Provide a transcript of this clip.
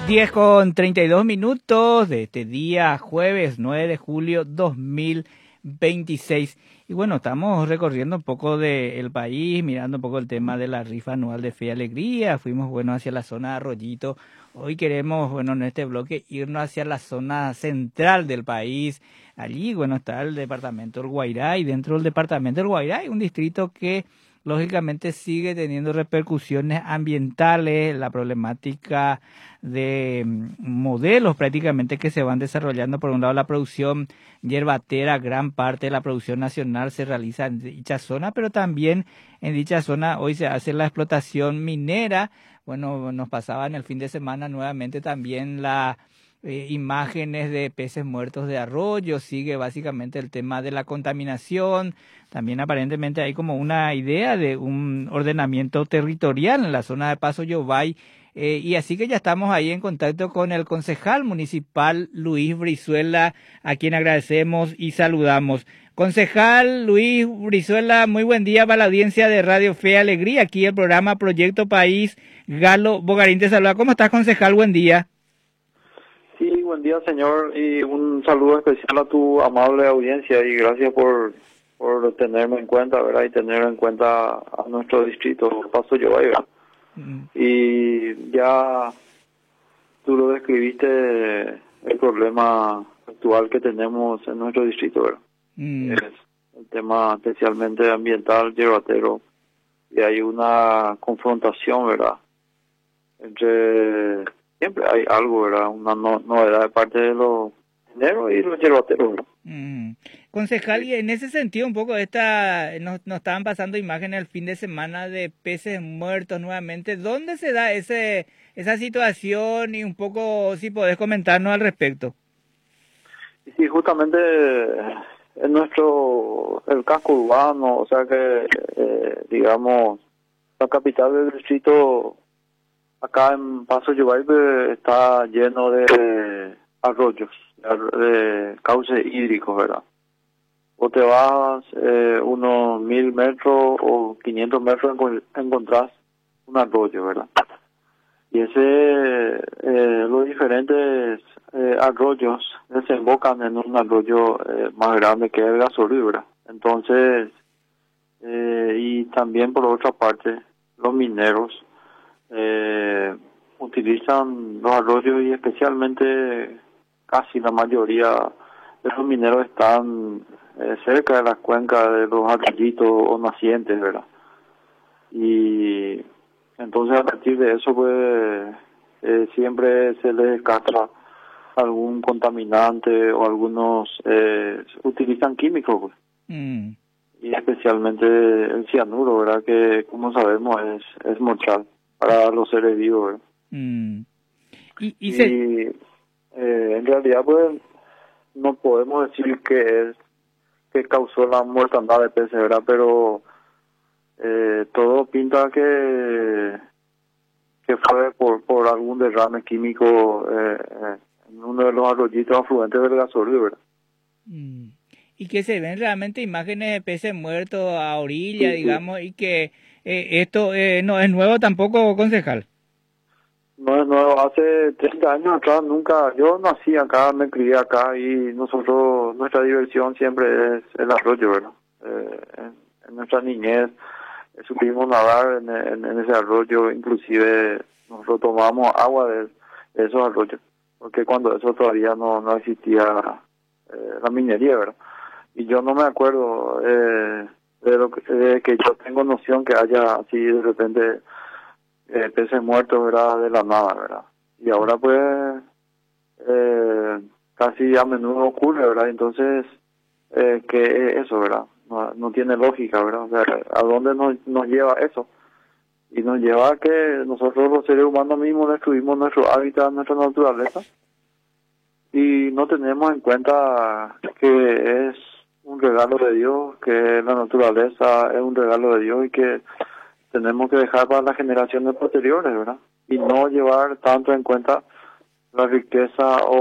10:32 de este día, jueves 9 de julio 2026. Y bueno, estamos recorriendo un poco del país, mirando un poco el tema de la rifa anual de Fe y Alegría. Fuimos, bueno, hacia la zona de Arroyito. Hoy queremos, bueno, en este bloque irnos hacia la zona central del país. Allí, bueno, está el departamento del Guairá, y dentro del departamento del Guairá hay un distrito que lógicamente sigue teniendo repercusiones ambientales, la problemática de modelos prácticamente que se van desarrollando. Por un lado, la producción yerbatera, gran parte de la producción nacional se realiza en dicha zona, pero también en dicha zona hoy se hace la explotación minera. Bueno, nos pasaba en el fin de semana nuevamente también la imágenes de peces muertos de arroyo. Sigue básicamente el tema de la contaminación. También aparentemente hay como una idea de un ordenamiento territorial en la zona de Paso Yobay. Y así que ya estamos ahí en contacto con el concejal municipal Luis Brizuela, a quien agradecemos y saludamos. Concejal Luis Brizuela, muy buen día para la audiencia de Radio Fe y Alegría. Aquí el programa Proyecto País. Galo Bogarín te saluda. ¿Cómo estás, concejal? Buen día. Sí, buen día, señor, y un saludo especial a tu amable audiencia y gracias por tenerme en cuenta, ¿verdad? Y tener en cuenta a nuestro distrito, Paso Yobay, ¿verdad? Y ya tú lo describiste, el problema actual que tenemos en nuestro distrito, ¿verdad? Es el tema especialmente ambiental, yerbatero, y hay una confrontación, ¿verdad? Siempre hay algo, ¿verdad? Una novedad de parte de los mineros y los yerbateros, ¿verdad? Concejal, y en ese sentido un poco nos estaban pasando imágenes el fin de semana de peces muertos nuevamente. ¿Dónde se da esa situación? Y un poco si podés comentarnos al respecto. Sí, justamente en el casco urbano, o sea que, digamos, la capital del distrito, acá en Paso Yobay, está lleno de arroyos, de cauces hídricos, ¿verdad? O te vas unos 1000 metros o 500 metros, encontrás un arroyo, ¿verdad? Y los diferentes arroyos desembocan en un arroyo más grande que es el Gasolí, ¿verdad? Entonces, y también por otra parte, los mineros utilizan los arroyos, y especialmente casi la mayoría de los mineros están cerca de las cuencas de los arroyitos o nacientes, ¿verdad? Y entonces a partir de eso pues siempre se les descarta algún contaminante, o algunos utilizan químicos, pues. Y especialmente el cianuro, ¿verdad? Que como sabemos es mortal para los seres vivos, ¿verdad? En realidad pues no podemos decir que causó la mortandad de peces, ¿verdad? Pero todo pinta que fue por algún derrame químico en uno de los arroyitos afluentes del Gasolí, ¿verdad? Y que se ven realmente imágenes de peces muertos a orilla, sí, digamos, y que esto no es nuevo tampoco, concejal. No es nuevo, hace 30 años atrás yo nací acá, me crié acá, y nuestra diversión siempre es el arroyo, ¿verdad? En nuestra niñez supimos nadar en ese arroyo, inclusive nosotros tomamos agua de esos arroyos, porque cuando eso todavía no existía la minería, ¿verdad? Y yo no me acuerdo de que yo tengo noción que haya así de repente peces muertos, ¿verdad? De la nada, ¿verdad? Y ahora pues casi a menudo ocurre, ¿verdad? Entonces, ¿qué es eso, verdad? No tiene lógica, ¿verdad? O sea, ¿a dónde nos lleva eso? Y nos lleva a que nosotros los seres humanos mismos destruimos nuestro hábitat, nuestra naturaleza, y no tenemos en cuenta que es un regalo de Dios, que la naturaleza es un regalo de Dios, y que tenemos que dejar para las generaciones posteriores, ¿verdad? Y no llevar tanto en cuenta la riqueza o